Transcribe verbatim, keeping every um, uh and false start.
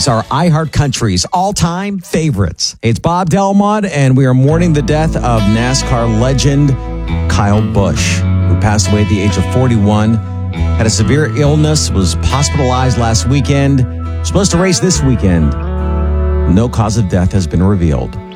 These are iHeart Country's all-time favorites. It's Bob Delmont, and we are mourning the death of NASCAR legend Kyle Busch, who passed away at the age of forty-one. Had a severe illness, was hospitalized last weekend. Supposed to race this weekend. No cause of death has been revealed.